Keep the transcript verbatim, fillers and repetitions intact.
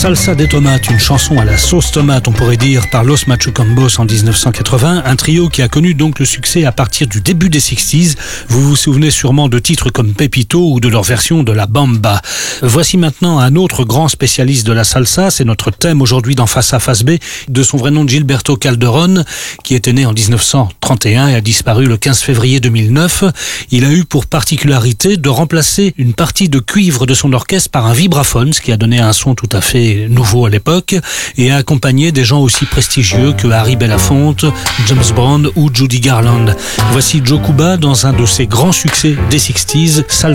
Salsa de tomate, une chanson à la sauce tomate, on pourrait dire, par Los Machucambos en dix-neuf cent quatre-vingts, un trio qui a connu donc le succès à partir du début des sixties. Vous vous souvenez sûrement de titres comme Pepito ou de leur version de la Bamba. Voici maintenant un autre grand spécialiste de la salsa, c'est notre thème aujourd'hui dans Face A Face B, de son vrai nom Gilberto Calderón, qui était né en dix-neuf cent trente et un et a disparu le quinze février deux mille neuf. Il a eu pour particularité de remplacer une partie de cuivre de son orchestre par un vibraphone, ce qui a donné un son tout à fait nouveau à l'époque, et a accompagné des gens aussi prestigieux que Harry Belafonte, James Brown ou Judy Garland. Voici Joe Cuba dans un de ses grands succès des sixties, Salsa